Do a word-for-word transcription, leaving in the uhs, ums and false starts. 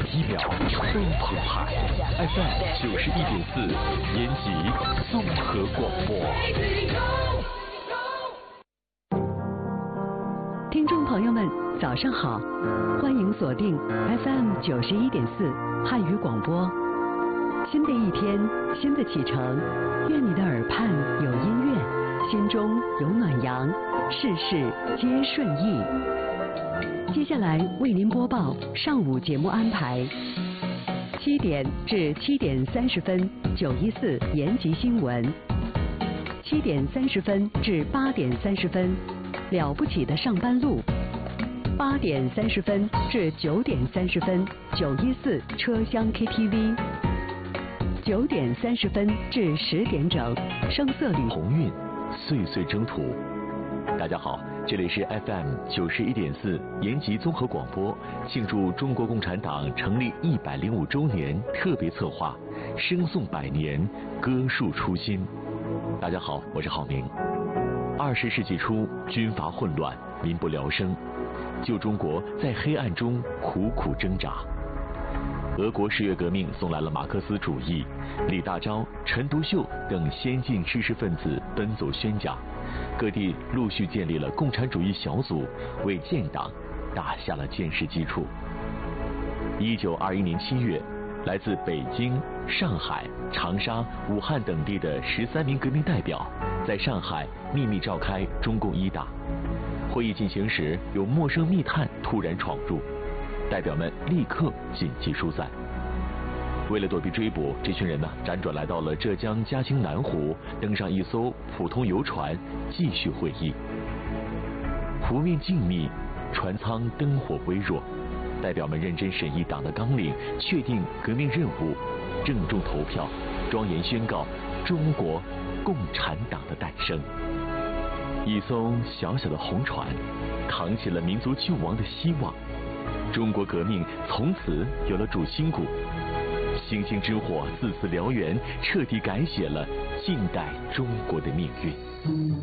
一秒都澎湃。F M 九十一点四，延吉综合广播。 听众朋友们，早上好，欢迎锁定 F M 九十一点四汉语广播。新的一天，新的启程，愿你的耳畔有音乐，心中有暖阳，事事皆顺意。接下来为您播报上午节目安排：七点至七点三十分，九一四延吉新闻；七点三十分至八点三十分，了不起的上班路；八点三十分至九点三十分，九一四车厢 K T V；九点三十分至十点整，声色旅鸿运，岁岁征途。大家好，这里是 F M 九十一点四延吉综合广播庆祝中国共产党成立一百零五周年特别策划《声颂百年，歌树初心》。大家好，我是郝明。二十世纪初，军阀混乱，民不聊生，旧中国在黑暗中苦苦挣扎。俄国十月革命送来了马克思主义，李大钊、陈独秀等先进知识分子奔走宣讲，各地陆续建立了共产主义小组，为建党打下了坚实基础。一九二一年七月，来自北京、上海、长沙、武汉等地的十三名革命代表在上海秘密召开中共一大会议。进行时，有陌生密探突然闯入，代表们立刻紧急疏散。为了躲避追捕，这群人呢辗转来到了浙江嘉兴南湖，登上一艘普通游船继续会议。湖面静谧，船舱灯火微弱，代表们认真审议党的纲领，确定革命任务，郑重投票，庄严宣告中国共产党的诞生。一艘小小的红船，扛起了民族救亡的希望。中国革命从此有了主心骨，星星之火自此燎原，彻底改写了近代中国的命运。